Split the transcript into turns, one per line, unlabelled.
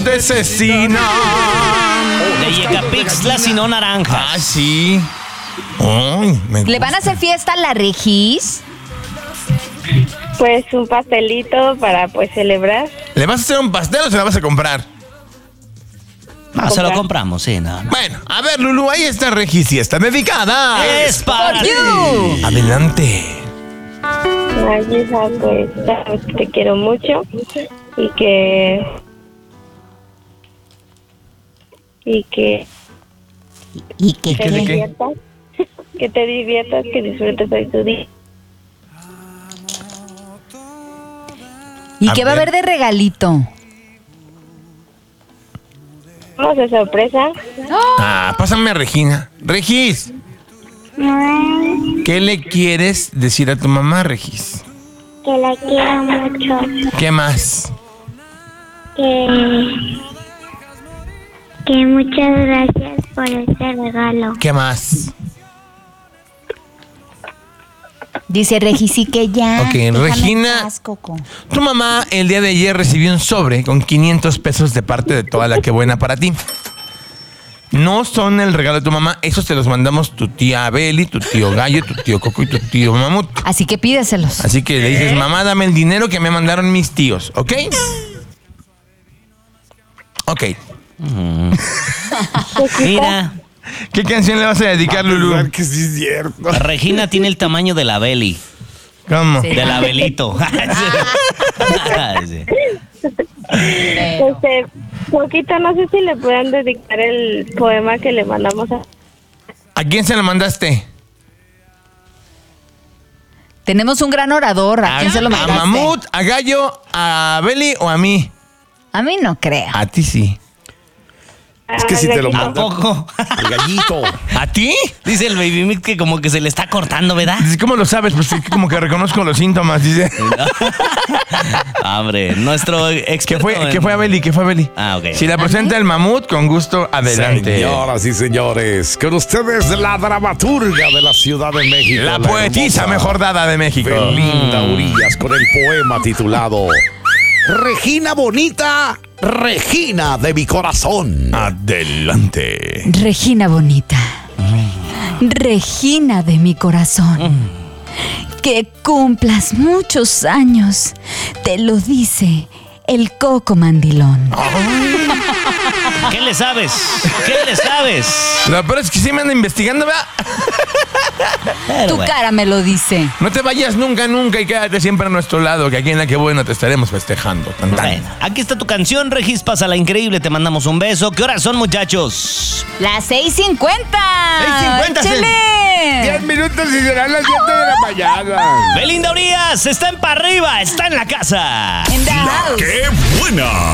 de cecina.
De Yecapixtla, sino naranjas.
Ah, sí. Ay,
¿Le van a hacer fiesta a la Regis?
Pues un pastelito para pues celebrar.
¿Le vas a hacer un pastel o se la vas a comprar?
No, se lo compramos, sí, no.
Bueno, a ver, Lulú, ahí está Regis y está dedicada.
Es para ti.
Adelante.
Ay, hija, pues sabes que te quiero mucho y que
¿Qué
te
de qué?
diviertas, que te diviertas, que disfrutes hoy tu día.
¿Y
A
qué va a
ver.
haber de regalito?
Vamos a sorpresa.
Ah, pásame a Regina. Regis, ¿qué le quieres decir a tu mamá, Regis?
Que la quiero mucho.
¿Qué más?
Que muchas gracias por este regalo.
¿Qué más?
Dice Regis y que ya.
Ok,
déjame
Regina.
en paz, Coco.
Tu mamá el día de ayer recibió un sobre con 500 pesos de parte de toda la que buena para ti. No son el regalo de tu mamá, esos te los mandamos tu tía Beli, tu tío Gallo, tu tío Coco y tu tío Mamut.
Así que pídeselos.
Así que le dices, mamá, dame el dinero que me mandaron mis tíos, ¿ok? Ok.
Mira,
¿Qué canción le vas a dedicar, Lulú?
Que sí es cierto.
Regina tiene el tamaño de la Beli.
¿Cómo?
Sí.
De la Belito. Sí.
Poquito, no sé si le puedan dedicar el poema que le mandamos a...
¿A quién se lo mandaste?
Tenemos un gran orador. ¿A quién se lo
¿A
mandaste?
Mamut, a Gallo, a Beli o a mí?
A mí no creo.
A ti sí.
Es que si te lo
¿A
mandan
poco?
al gallito.
¿A ti?
Dice el Baby Meat que como que se le está cortando, ¿verdad?
Dice, ¿cómo lo sabes? Pues es que como que reconozco los síntomas, dice.
Hombre, nuestro
¿Qué
experto
fue, ¿Qué fue a Beli? ¿Qué fue a Beli?
Ah, ok.
Si la presenta el Mamut, con gusto, adelante.
Señoras y señores, con ustedes la dramaturga de la Ciudad de México.
La poetisa
hermosa
mejor dada de México.
Belinda Urías con el poema titulado Regina Bonita, Regina de mi corazón.
Adelante.
Regina bonita. Regina de mi corazón. Que cumplas muchos años. Te lo dice el Coco Mandilón.
¿Qué le sabes? ¿Qué le sabes?
Lo peor es que sí me anda investigando, ¿verdad?
Pero
Tu
bueno.
cara me lo dice.
No te vayas nunca, nunca y quédate siempre a nuestro lado, que aquí en La Que Buena te estaremos festejando. Tan, tan.
Bueno, aquí está tu canción, Regis, pásala increíble, te mandamos un beso. ¿Qué horas son, muchachos?
Las 6:50.
6:50,
¡Échale!
10 minutos y serán las 7 de la mañana.
Belinda Urías está en pa' arriba, está en la casa.
In the house.
¡Qué buena!